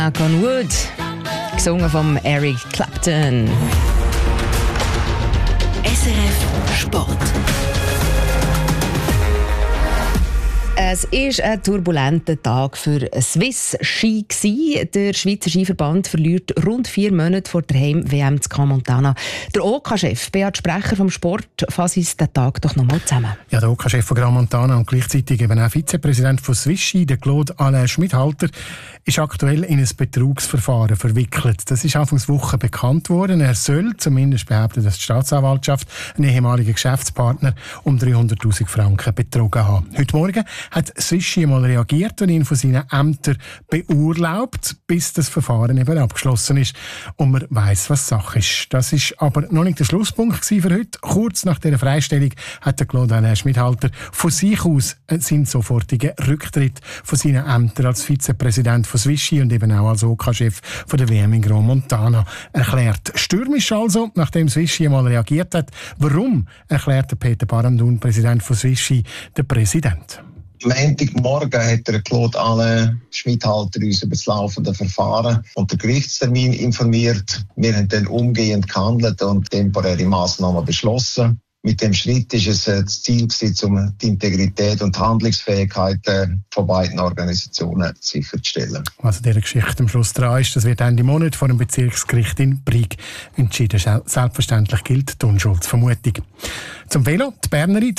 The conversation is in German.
Knock on Wood, gesungen von Eric Clapton. SRF Sport. Es war ein turbulenter Tag für Swiss Ski. Der Schweizer Skiverband verliert rund 4 Monate vor der Heim-WM in Crans-Montana. Der OK-Chef, Beat Sprecher vom Sport, fasst uns den Tag doch nochmal zusammen. Ja, der OK-Chef von Crans-Montana und gleichzeitig eben auch Vizepräsident von Swiss Ski, der Claude Alain Schmidhalter, ist aktuell in ein Betrugsverfahren verwickelt. Das ist Anfangs Woche bekannt worden. Er soll, zumindest behauptet das die Staatsanwaltschaft, einen ehemaligen Geschäftspartner um 300'000 Franken betrogen haben. Heute Morgen hat Swiss Ski mal reagiert und ihn von seinen Ämtern beurlaubt, bis das Verfahren eben abgeschlossen ist und man weiss, was Sache ist. Das ist aber noch nicht der Schlusspunkt für heute. Kurz nach dieser Freistellung hat der Claude Alain Schmidhalter von sich aus seinen sofortigen Rücktritt von seinen Ämtern als Vizepräsident von Swiss Ski und eben auch als OK-Chef von der WM in Crans-Montana erklärt. Stürmisch also, nachdem Swiss Ski mal reagiert hat. Warum, erklärte Peter Baramdun, Präsident von Swiss Ski, der Präsident. Am Montagmorgen hat der Claude Alain Schmidhalter uns über das laufende Verfahren und den Gerichtstermin informiert. Wir haben dann umgehend gehandelt und temporäre Massnahmen beschlossen. Mit dem Schritt ist es das Ziel gewesen, die Integrität und die Handlungsfähigkeit von beiden Organisationen sicherzustellen. Was an dieser Geschichte am Schluss dran ist, das wird Ende Monat vor dem Bezirksgericht in Brig entschieden. Selbstverständlich gilt die Unschuldsvermutung. Zum Velo, die Bernerin